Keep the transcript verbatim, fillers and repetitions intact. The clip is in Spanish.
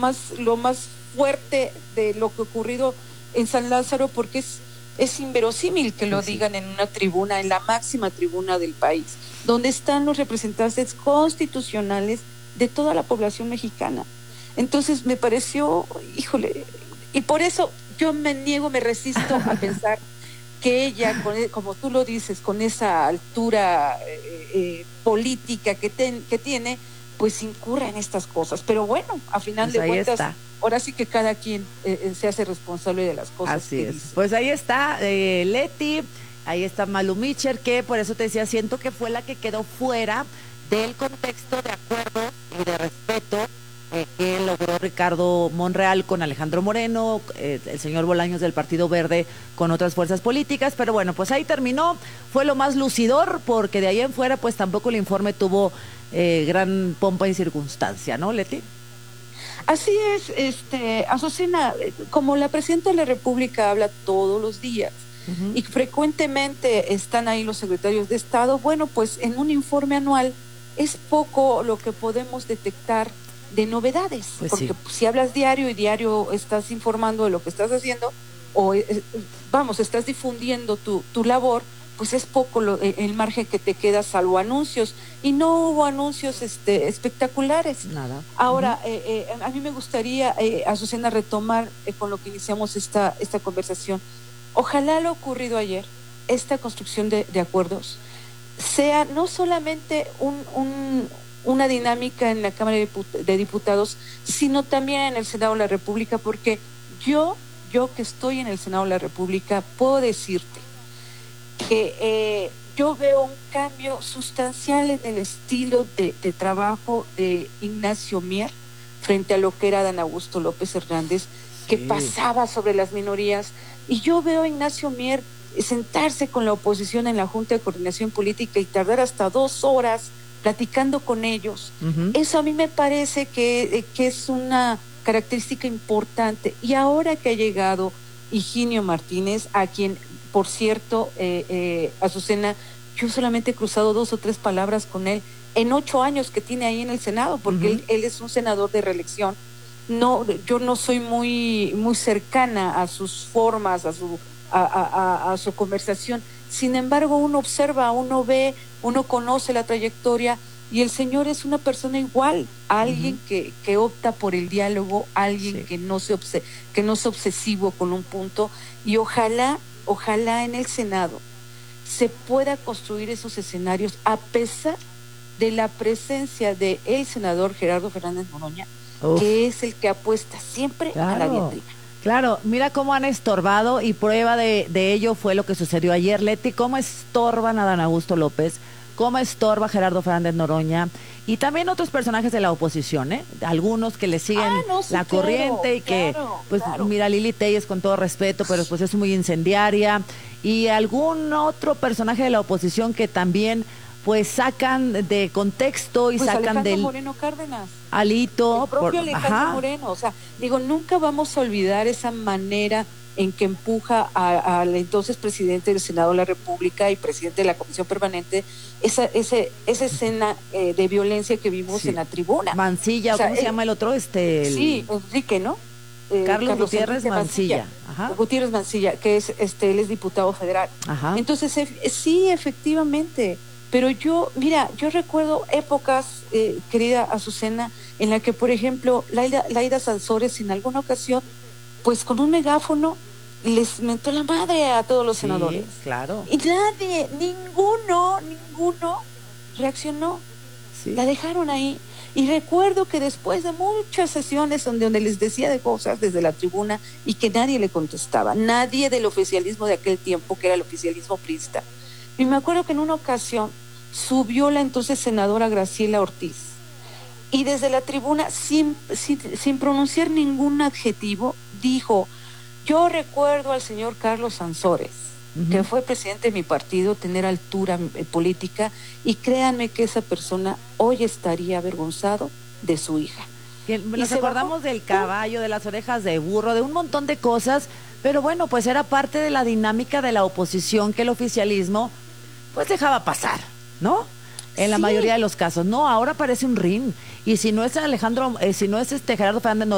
más, lo más fuerte de lo que ha ocurrido en San Lázaro, porque es, es inverosímil que lo sí, sí. digan en una tribuna, en la máxima tribuna del país, donde están los representantes constitucionales de toda la población mexicana. Entonces me pareció, híjole, y por eso yo me niego, me resisto a pensar que ella, con, como tú lo dices, con esa altura eh, eh, política que, ten, que tiene, pues incurra en estas cosas. Pero bueno, a final Pues de ahí cuentas, está. ahora sí que cada quien eh, se hace responsable de las cosas Así que es. dice. Pues ahí está eh, Leti, ahí está Malu Micher, que por eso te decía, siento que fue la que quedó fuera del contexto de acuerdo y de respeto eh, que logró Ricardo Monreal con Alejandro Moreno, eh, el señor Bolaños del Partido Verde con otras fuerzas políticas, pero bueno, pues ahí terminó, fue lo más lucidor, porque de ahí en fuera pues tampoco el informe tuvo eh, gran pompa y circunstancia, ¿no, Leti? Así es, este, Azucena, como la presidenta de la República habla todos los días uh-huh. y frecuentemente están ahí los secretarios de Estado, bueno, pues en un informe anual es poco lo que podemos detectar de novedades, pues porque sí. si hablas diario y diario estás informando de lo que estás haciendo, o eh, vamos, estás difundiendo tu, tu labor, pues es poco lo, el margen que te queda, salvo anuncios, y no hubo anuncios este, espectaculares. Nada. Ahora, uh-huh. eh, eh, a mí me gustaría, eh, Azucena, retomar eh, con lo que iniciamos esta, esta conversación. Ojalá lo ocurrido ayer, esta construcción de, de acuerdos, sea no solamente un, un, una dinámica en la Cámara de Diputados, sino también en el Senado de la República, porque yo, yo que estoy en el Senado de la República, puedo decirte que eh, yo veo un cambio sustancial en el estilo de, de trabajo de Ignacio Mier frente a lo que era Dan Augusto López Hernández, que sí. pasaba sobre las minorías, y yo veo a Ignacio Mier sentarse con la oposición en la Junta de Coordinación Política y tardar hasta dos horas platicando con ellos. Uh-huh. Eso a mí me parece que, que es una característica importante. Y ahora que ha llegado Higinio Martínez, a quien, por cierto, eh, eh, Azucena, yo solamente he cruzado dos o tres palabras con él en ocho años que tiene ahí en el Senado, porque uh-huh. él, él es un senador de reelección. No, yo no soy muy, muy cercana a sus formas, a su, a, a, a su conversación. Sin embargo, uno observa, uno ve, uno conoce la trayectoria, y el señor es una persona igual, alguien uh-huh. que, que opta por el diálogo, alguien sí. que no se obse- que no es obsesivo con un punto, y ojalá, ojalá en el Senado se pueda construir esos escenarios a pesar de la presencia de el senador Gerardo Fernández Noroña, Uf. que es el que apuesta siempre claro. a la diatriba. Claro, mira cómo han estorbado, y prueba de, de ello fue lo que sucedió ayer, Leti, cómo estorban a Dan Augusto López, cómo estorba a Gerardo Fernández Noroña, y también otros personajes de la oposición, ¿eh? Algunos que le siguen ah, no, sí, la claro, corriente, y que, claro, pues claro. mira, Lili Telles, con todo respeto, pero pues es muy incendiaria, y algún otro personaje de la oposición que también pues sacan de contexto y pues sacan Alejandro del Moreno Cárdenas, alito el propio por, Alejandro ajá. Moreno, o sea, digo, nunca vamos a olvidar esa manera en que empuja al entonces presidente del Senado de la República y presidente de la Comisión Permanente esa ese esa escena eh, de violencia que vimos sí. en la tribuna. Mancilla, o sea, ¿cómo el, se llama el otro? Este el... Sí, Enrique, ¿no? Eh, Carlos, Carlos Gutiérrez Mancilla. Mancilla. Ajá. Gutiérrez Mancilla, que es este él es diputado federal. Ajá. Entonces, eh, sí, efectivamente. Pero yo, mira, yo recuerdo épocas, eh, querida Azucena, en la que, por ejemplo, Laida, Laida Sansores en alguna ocasión, pues con un megáfono, les mentó la madre a todos los sí, senadores. Claro. Y nadie, ninguno, ninguno reaccionó. Sí. La dejaron ahí. Y recuerdo que después de muchas sesiones donde, donde les decía de cosas desde la tribuna y que nadie le contestaba, nadie del oficialismo de aquel tiempo, que era el oficialismo priista. Y me acuerdo que en una ocasión subió la entonces senadora Graciela Ortiz y desde la tribuna, sin, sin, sin pronunciar ningún adjetivo, dijo: yo recuerdo al señor Carlos Sansores, uh-huh. que fue presidente de mi partido, tener altura política, y créanme que esa persona hoy estaría avergonzado de su hija. Y nos acordamos del caballo, de las orejas de burro, de un montón de cosas, pero bueno, pues era parte de la dinámica de la oposición que el oficialismo pues dejaba pasar, ¿no? En la sí. mayoría de los casos. No, ahora parece un ring. Y si no es Alejandro, eh, si no es este Gerardo Fernández